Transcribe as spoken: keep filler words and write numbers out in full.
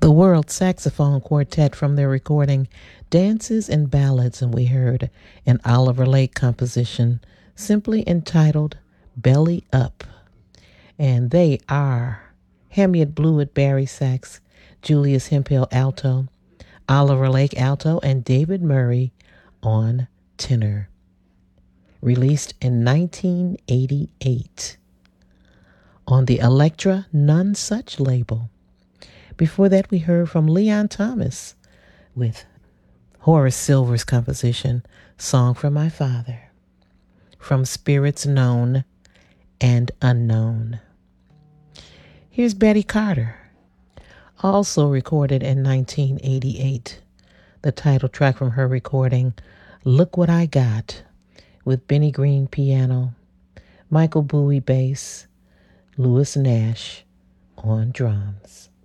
the World Saxophone Quartet from their recording Dances and Ballads, and we heard an Oliver Lake composition simply entitled Belly Up. And they are Hamiet Blewett Barry sax, Julius Hemphill alto, Oliver Lake alto, and David Murray on tenor. Released in nineteen eighty-eight on the Elektra None Such label. Before that, we heard from Leon Thomas with Horace Silver's composition, Song from My Father, from Spirits Known and Unknown. Here's Betty Carter, also recorded in nineteen eighty-eight. The title track from her recording, Look What I Got, with Benny Green piano, Michael Bowie bass, Louis Nash on drums.